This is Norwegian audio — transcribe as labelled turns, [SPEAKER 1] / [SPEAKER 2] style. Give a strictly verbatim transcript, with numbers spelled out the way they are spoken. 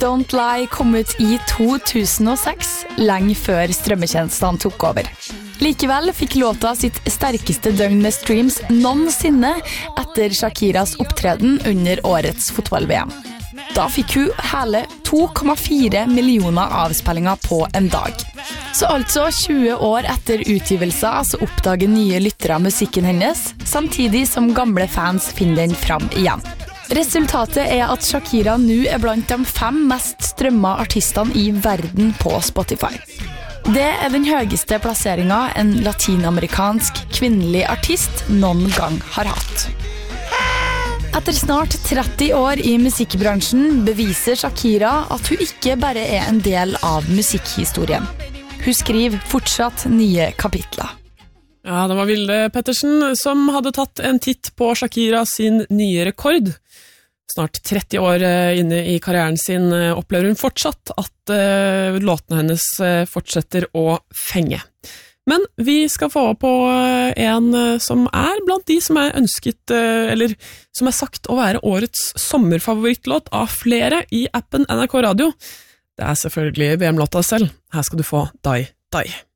[SPEAKER 1] Don't Lie kom ut i to tusen og seks, lenge før strømmetjenestene tok over. Likevel fikk låta sitt sterkeste døgn med streams noensinne etter Shakiras opptreden under årets fotball-V M. Da fikk hun hele to komma fire millioner avspillinger på en dag. Så altså tjue år etter utgivelser så oppdager nye lyttere musikken hennes, samtidig som gamle fans finner den fram igjen. Resultatet er at Shakira nå er blant de fem mest strømma artistene i verden på Spotify. Det er den høyeste plasseringen en latinamerikansk kvinnelig artist noen gang har hatt. Etter snart tretti år i musikkbransjen beviser Shakira at hun ikke bare er en del av musikkhistorien. Hun skriver fortsatt nye kapitler.
[SPEAKER 2] Ja, det var Vilde Pettersen som hadde tatt en titt på Shakira sin nye rekord. Snart tretti år inne i karrieren sin opplever hun fortsatt at uh, låtene hennes uh, fortsetter å fenge. Men vi skal få på en som er blant de som er ønsket, eller som er sagt å være årets sommerfavorittlåt av flere i appen N R K Radio. Det er selvfølgelig V M-låta selv. Her skal du få Die, Die.